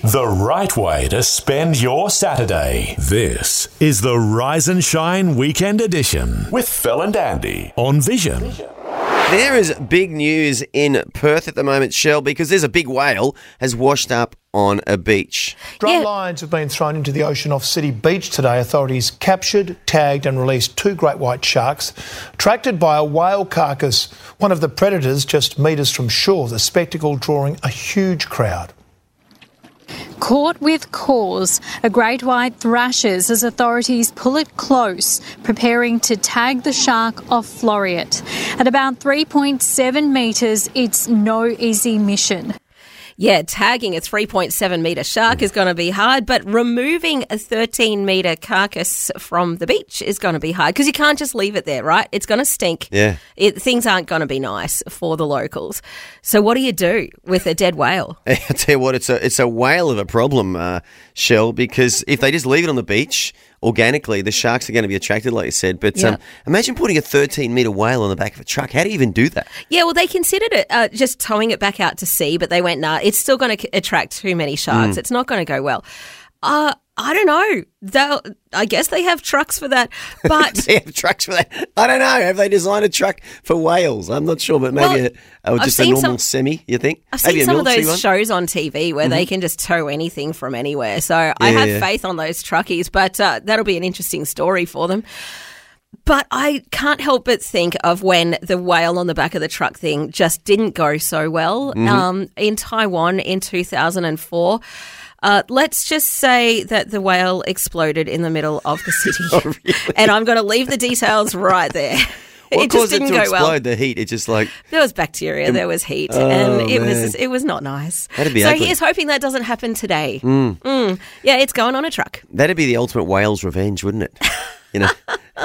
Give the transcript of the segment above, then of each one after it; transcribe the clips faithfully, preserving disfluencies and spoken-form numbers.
The right way to spend your Saturday. This is the Rise and Shine Weekend Edition with Phil and Andy on Vision. There is big news in Perth at the moment, Shell, because there's a big whale has washed up on a beach. Drum Yeah. lines have been thrown into the ocean off City Beach today. Authorities captured, tagged and released two great white sharks attracted by a whale carcass, one of the predators just metres from shore, the spectacle drawing a huge crowd. Caught with cause, a great white thrashes as authorities pull it close, preparing to tag the shark off Floreat. At about three point seven metres, it's no easy mission. Yeah, tagging a three point seven metre shark is going to be hard, but removing a thirteen metre carcass from the beach is going to be hard because you can't just leave it there, right? It's going to stink. Yeah. It, things aren't going to be nice for the locals. So what do you do with a dead whale? I tell you what, it's a it's a whale of a problem, uh, Shell, because if they just leave it on the beach, organically, the sharks are going to be attracted, like you said. But Yeah. um, imagine putting a thirteen metre whale on the back of a truck. How do you even do that? Yeah, well, they considered it uh, just towing it back out to sea, but they went, nah, it's still going to attract too many sharks. It's not going to go well. Uh, I don't know. They'll, I guess they have trucks for that, but... They have trucks for that. I don't know. Have they designed a truck for whales? I'm not sure, but maybe Well, a, oh, I've just a seen normal some- semi, you think? I've Maybe seen a some of military those one? shows on T V where they can just tow anything from anywhere. So I Yeah, have yeah. faith on those truckies, but uh, that'll be an interesting story for them. But I can't help but think of when the whale on the back of the truck thing just didn't go so well. Mm-hmm. Um, in Taiwan in two thousand four, uh, let's just say that the whale exploded in the middle of the city. Oh, really? And I'm going to leave the details right there. What it just caused it didn't to go explode? well. The heat? It's just like... There was bacteria, there was heat, Oh, and it man. was it was not nice. That'd be so ugly. here's hoping that doesn't happen today. Mm. Mm. Yeah, it's going on a truck. That'd be the ultimate whale's revenge, wouldn't it? You know?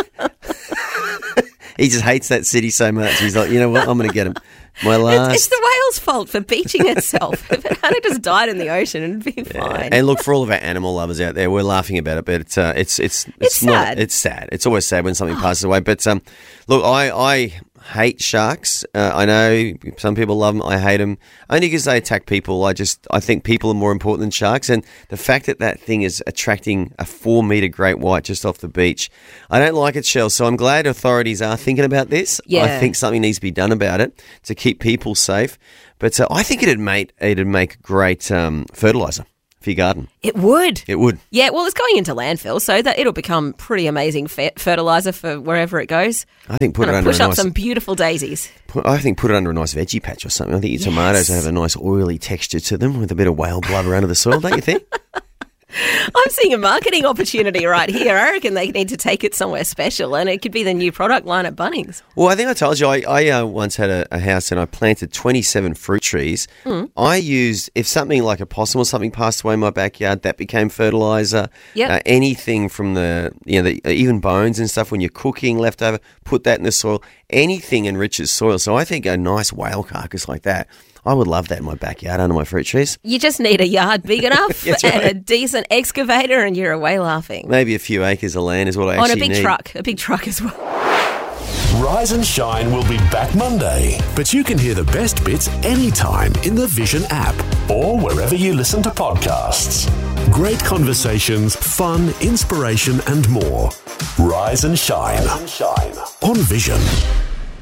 He just hates that city so much. He's like, you know what? I'm going to get him. My last... It's, it's the whale's fault for beaching itself. If it had just died in the ocean, it'd be fine. And look, for all of our animal lovers out there, we're laughing about it, but it's uh, it's it's it's, It's not. sad. It's sad. It's always sad when something passes away. But um, look, I I hate sharks. Uh, I know some people love them. I hate them only because they attack people. I just I think people are more important than sharks. And the fact that that thing is attracting a four metre great white just off the beach, I don't like it, Shell. So I'm glad authorities are thinking about this. I Yeah. think something needs to be done about it to keep people safe. But uh, I think it'd make it'd make great um, fertiliser for your garden. It would. It would. Yeah, well, it's going into landfill, so that it'll become pretty amazing fe- fertiliser for wherever it goes. I think put it Gonna under push a up nice. some beautiful daisies. Put, I think put it under a nice veggie patch or something. I think your tomatoes Yes. have a nice oily texture to them with a bit of whale blubber under the soil, don't you think? I'm seeing a marketing opportunity right here. I reckon they need to take it somewhere special, and it could be the new product line at Bunnings. Well, I think I told you I, I uh, once had a, a house and I planted twenty-seven fruit trees. Mm. I used, if something like a possum or something passed away in my backyard, that became fertilizer. Yep. Uh, anything from the, you know, the, even bones and stuff when you're cooking leftover, put that in the soil. Anything enriches soil. So I think a nice whale carcass like that, I would love that in my backyard under my fruit trees. You just need a yard big enough That's and right. a decent excavator, and you're away laughing. Maybe a few acres of land is what I On actually a big need. truck, a big truck as well. Rise and Shine will be back Monday, but you can hear the best bits anytime in the Vision app or wherever you listen to podcasts. Great conversations, fun, inspiration and more. Rise and Shine, Rise and Shine. On Vision.